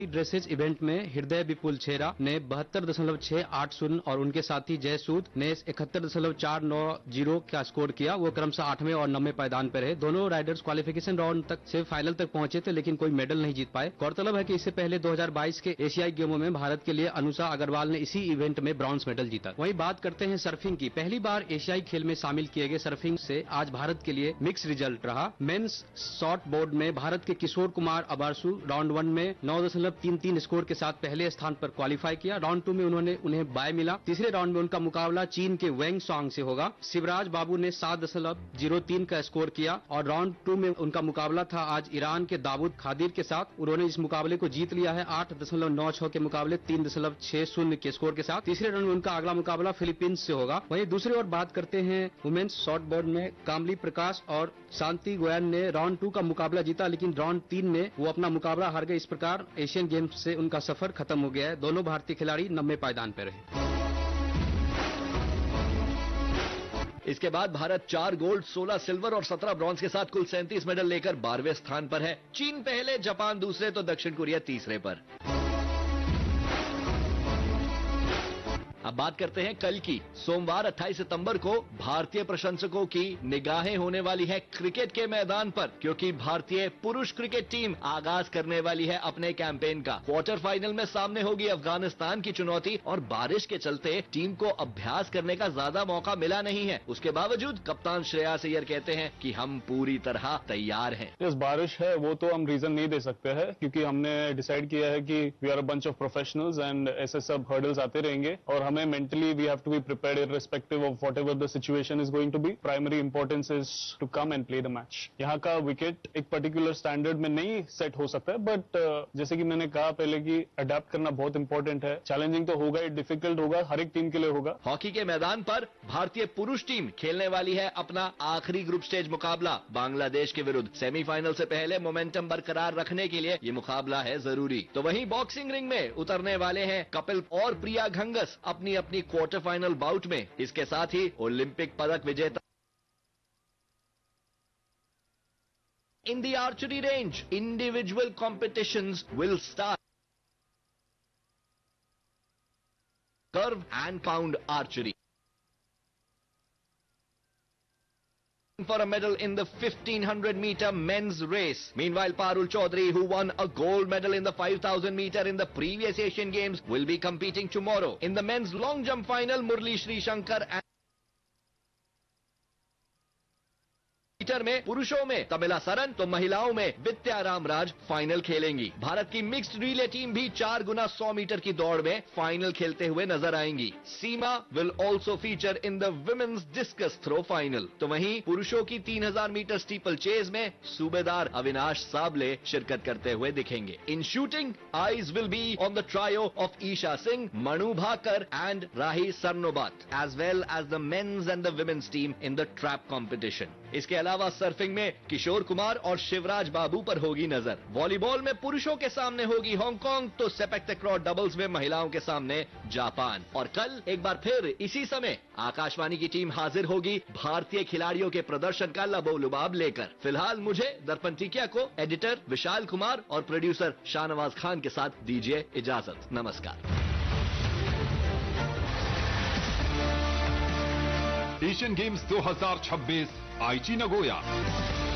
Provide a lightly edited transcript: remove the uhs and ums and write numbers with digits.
Dresses event में हृदय विपुल छेरा ने 72.680 और उनके साथी जयसूद ने 71.490 का स्कोर किया। वो क्रमशः 8वें और 9वें पायदान पर रहे। दोनों राइडर्स क्वालिफिकेशन राउंड तक से फाइनल तक पहुंचे थे, लेकिन कोई मेडल नहीं जीत पाए। गौरतलब है कि इससे पहले 2022 के एशियाई गेमों में भारत के लिए अनुषा अग्रवाल ने इसी इवेंट में ब्रॉन्ज मेडल जीता। वहीं बात करते हैं सर्फिंग की। पहली बार एशियाई खेल में शामिल किए गए सर्फिंग से आज भारत के लिए मिक्स रिजल्ट रहा। मेंस शॉर्ट बोर्ड में भारत के किशोर कुमार अबारसू राउंड 1 में 9.33 स्कोर के साथ पहले स्थान पर क्वालिफाई किया। राउंड 2 में उन्हें बाय मिला। तीसरे राउंड में उनका मुकाबला चीन के वेंग सॉन्ग से होगा। शिवराज बाबू ने 7.03 का स्कोर किया और राउंड 2 में उनका मुकाबला था आज ईरान के दाऊद खादिर के साथ। उन्होंने इस मुकाबले को जीत लिया है 8.96 के मुकाबले 3.60 के स्कोर के साथ। तीसरे राउंड में उनका अगला मुकाबला फिलीपींस से होगा। वहीं दूसरी ओर बात करते हैं वुमेन्स शॉर्ट बोर्ड में कामली प्रकाश और शांति गोयल ने राउंड 2 का मुकाबला जीता, लेकिन राउंड 3 में वो अपना मुकाबला हार गए। इस प्रकार एशियन गेम्स से उनका सफर खत्म हो गया है। दोनों भारतीय खिलाड़ी 9वें पायदान पर रहे। इसके बाद भारत 4 गोल्ड, 16 सिल्वर और 17 ब्रॉन्ज के साथ कुल 37 मेडल लेकर 12वें स्थान पर है। चीन पहले, जापान दूसरे तो दक्षिण कोरिया तीसरे पर। अब बात करते हैं कल की। सोमवार 28 सितंबर को भारतीय प्रशंसकों की निगाहें होने वाली है क्रिकेट के मैदान पर, क्योंकि भारतीय पुरुष क्रिकेट टीम आगाज करने वाली है अपने कैंपेन का। क्वार्टर फाइनल में सामने होगी अफगानिस्तान की चुनौती और बारिश के चलते टीम को अभ्यास करने का ज्यादा मौका मिला नहीं है। उसके बावजूद कप्तान श्रेयस अय्यर कहते हैं कि हम पूरी तरह तैयार हैं। इस बारिश है वो तो हम रीजन नहीं दे सकते हैं, क्योंकि हमने डिसाइड किया है कि we are a bunch of professionals and ऐसे सब हर्डल्स आते रहेंगे और हमें mentally we have to be prepared irrespective of whatever the situation is going to be. Primary importance is to come and play the match. यहाँ का wicket एक particular standard में नहीं सेट हो सकता है, बट जैसे कि मैंने कहा पहले कि अडेप्ट करना बहुत इंपॉर्टेंट है। चैलेंजिंग तो होगा ही, डिफिकल्ट होगा, हर एक टीम के लिए होगा। हॉकी के मैदान पर भारतीय पुरुष टीम खेलने वाली है अपना आखिरी ग्रुप स्टेज मुकाबला बांग्लादेश के विरुद्ध। सेमीफाइनल से पहले मोमेंटम बरकरार रखने के लिए ये मुकाबला है जरूरी। तो वहीं बॉक्सिंग रिंग में उतरने वाले हैं कपिल और प्रिया घंगस अपनी अपनी क्वार्टर फाइनल बाउट में। इसके साथ ही ओलंपिक पदक विजेता in the archery range individual competitions will start. Curve and pound archery for a medal in the 1500-meter men's race. Meanwhile, Parul Chaudhary, who won a gold medal in the 5000-meter in the previous Asian Games, will be competing tomorrow. In the men's long jump final, Murli Sri Shankar and metre में पुरुषों में तमिला सरन तो महिलाओं में विद्या Ramraj final खेलेंगी। Bharat की mixed relay team भी 4 गुना 100 metre की दौड़ में फाइनल खेलते हुए नजर आएंगी। सीमा will also feature in the women's discus throw final. तो वहीं पुरुषों की 3000 मीटर स्टीपल चेज में सूबेदार अविनाश साबले शिरकत करते हुए दिखेंगे। इन shooting eyes will be on the trio of Isha Singh, Manu Bhaker and Rahi सरनोबात, as well as the mains and the women's team in the trap competition. इसके अलावा सर्फिंग में किशोर कुमार और शिवराज बाबू पर होगी नजर। वॉलीबॉल में पुरुषों के सामने होगी हांगकांग तो सेपक तक्रॉ डबल्स में महिलाओं के सामने जापान। और कल एक बार फिर इसी समय आकाशवाणी की टीम हाजिर होगी भारतीय खिलाड़ियों के प्रदर्शन का लबोलुबाब लेकर। फिलहाल मुझे दर्पण टिकिया को एडिटर विशाल कुमार और प्रोड्यूसर शाहनवाज खान के साथ दीजिए इजाजत। नमस्कार। एशियन गेम्स 2026 आईची नगोया।